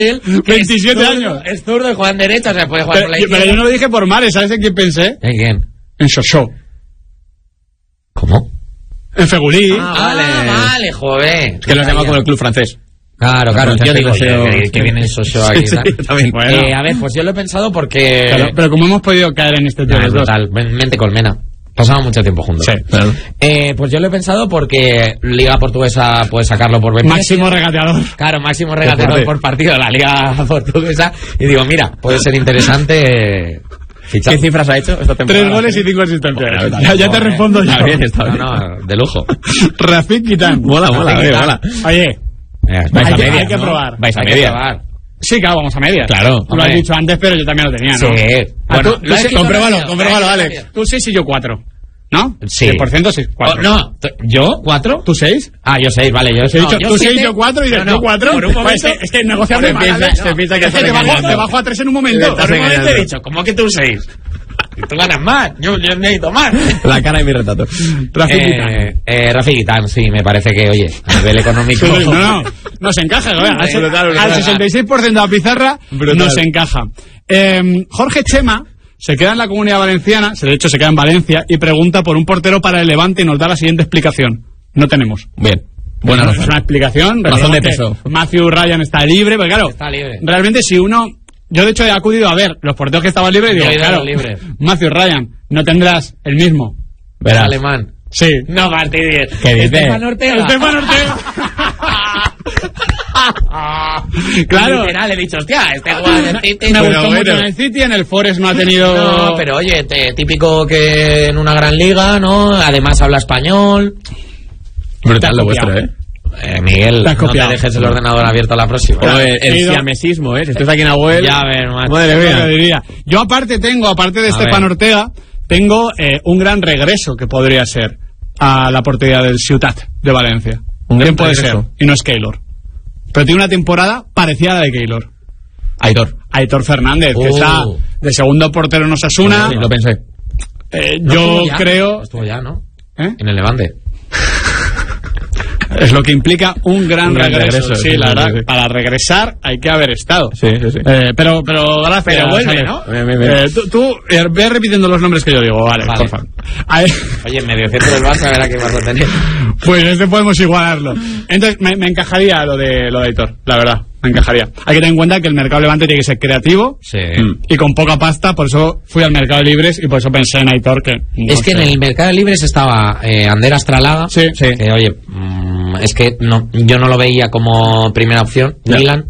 Gabriel, 27 años. Es zurdo y juega en derecha, o sea, puede jugar por la izquierda. Pero yo no lo dije por Mares, ¿sabes en quién pensé? ¿En quién? En Sochaux. ¿Cómo? En Fegulí. Vale, joder. Que lo llama como el club francés. Claro, yo digo que viene Sochaux aquí. Sí, también. Bueno. A ver, pues yo lo he pensado porque... Pero ¿cómo hemos podido caer en este tema? Total, mente colmena. Pasamos mucho tiempo juntos. Sí, claro. Pues yo lo he pensado porque Liga Portuguesa puede sacarlo por 20. Máximo regateador. Claro, máximo regateador por partido de la Liga Portuguesa. Y digo, mira, puede ser interesante fichar. ¿Qué cifras ha hecho esta temporada? 3 goles y 5 asistencias. Bueno, Ya te respondo yo. No, de lujo. Rafik Guitán. Mola. Oye, hay que probar. Vais a media. Sí, claro, vamos a medias. Claro. Lo has dicho antes, pero yo también lo tenía, ¿no? Sí. Bueno, compruébalo, Alex. Tú 6 y yo 4. ¿No? Sí. 10% sí. 4. No, ¿yo? ¿4? ¿Tú 6? Ah, yo 6, vale. Yo He dicho, tú 6 y yo 7. 4 y tú 4. Por un momento. Es que negociando Se piensa que te bajo a 3 en un momento. Por un momento he dicho, ¿cómo que tú 6? Tú ganas más, yo necesito más. La cara de mi retrato. Rafik Guitán, sí, me parece que, oye, a nivel económico... No, nos encaja, ¿no? Al 66% de la pizarra nos encaja. Jorge Chema se queda en la Comunidad Valenciana, de hecho se queda en Valencia, y pregunta por un portero para el Levante y nos da la siguiente explicación. No tenemos. Bien. Buena razón. Es una explicación. Razón de peso. Matthew Ryan está libre, pero claro, está libre. Realmente si uno... Yo, de hecho, he acudido a ver los porteros que estaban libres y digo, claro, Matthew Ryan, no tendrás el mismo. Verás. Alemán. Sí. No, Martínez. ¿Qué dices? Estefan Ortega. Claro. Literal, he dicho, hostia, este juega en el City. Me gustó mucho en el City, en el Forest no ha tenido... No, pero oye, típico que en una gran liga, ¿no? Además habla español. Brutal lo vuestro, Miguel, no te dejes el ordenador abierto a la próxima. El siamesismo, si estás aquí en Agüel... Ya ver, macho. Madre mía. Yo aparte de Estefan Ortega, tengo un gran regreso que podría ser a la portería del Ciutat de Valencia. ¿Quién puede ser? Y no es Keylor. Pero tiene una temporada parecida a la de Keylor. Aitor Fernández, que está de segundo portero en Osasuna. Sí, lo pensé. Yo creo... Estuvo ya, ¿no? En el Levante. Es lo que implica un gran regreso. Sí, la verdad, para regresar hay que haber estado. Sí. Pero gracias. Pero vuelve, ¿no? Tú ve repitiendo los nombres que yo digo, vale. Por favor. Oye, medio centro del Barça, a ver a qué vas a tener. Pues podemos igualarlo. Entonces, me encajaría lo de Aitor, la verdad. Me encajaría. Hay que tener en cuenta que el mercado Levante tiene que ser creativo y con poca pasta, por eso fui al mercado Libres y por eso pensé en Aitor. Que en el mercado Libres estaba Ander Astralaga, que oye, es que yo no lo veía como primera opción. Milan.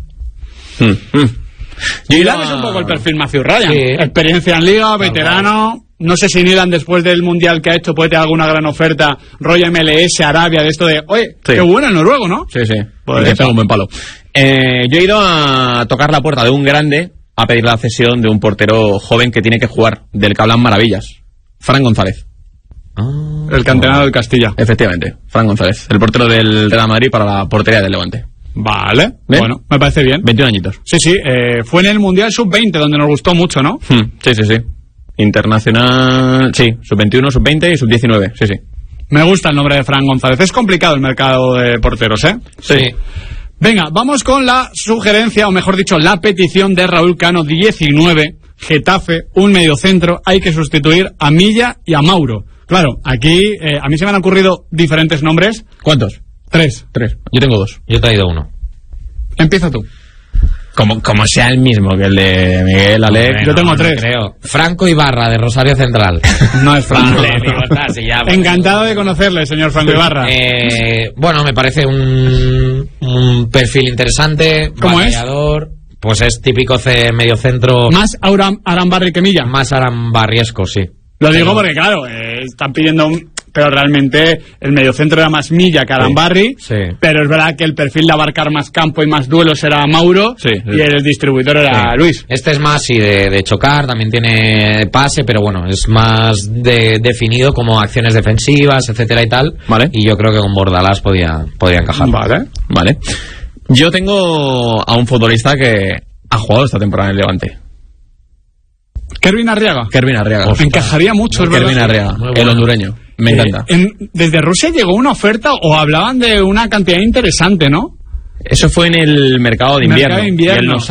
Milan es un poco el perfil Matthew Ryan. Sí. Experiencia en Liga, veterano. No sé si Milan, después del Mundial que ha hecho, puede tener alguna gran oferta, rollo MLS, Arabia, de esto de, oye, qué bueno el noruego, ¿no? Sí. Pues un buen palo. Yo he ido a tocar la puerta de un grande a pedir la cesión de un portero joven que tiene que jugar, del que hablan maravillas. Fran González. El canterano del Castilla. Efectivamente, Fran González, el portero del Real Madrid para la portería del Levante. Vale, ¿Ven? Bueno, me parece bien. 21 añitos. Sí, fue en el Mundial Sub-20, donde nos gustó mucho, ¿no? Sí. Internacional, sí, Sub-21, Sub-20 y Sub-19, sí. Me gusta el nombre de Fran González. Es complicado el mercado de porteros, ¿eh? Sí. Venga, vamos con la sugerencia, o mejor dicho, la petición de Raúl Cano, 19, Getafe, un mediocentro. Hay que sustituir a Milla y a Mauro. Claro, aquí a mí se me han ocurrido diferentes nombres. ¿Cuántos? 3. Yo tengo 2. Yo he traído 1. Empieza tú. Como sea el mismo que el de Miguel, Alex. Yo tengo 3. Creo. Franco Ibarra, de Rosario Central. No es Franco. Vale, Encantado de conocerle, señor Franco Ibarra. Bueno, me parece un perfil interesante. ¿Cómo batallador, es? Pues es típico medio centro. Más Arambarri que Milla. Más arambarriesco, sí. Lo digo porque, claro, están pidiendo pero realmente el mediocentro era más Milla que Arambarri, pero es verdad que el perfil de abarcar más campo y más duelos era Mauro, y el distribuidor era Luis. Este es más de chocar, también tiene pase, pero bueno, es más definido como acciones defensivas, etcétera y tal, y yo creo que con Bordalás podía encajar. Vale. Yo tengo a un futbolista que ha jugado esta temporada en el Levante. Kervin Arriaga. Encajaría mucho, Kervin Arriaga, el hondureño. Me encanta. Desde Rusia llegó una oferta, o hablaban de una cantidad interesante, ¿no? Eso fue en el mercado de invierno. Mercado de invierno.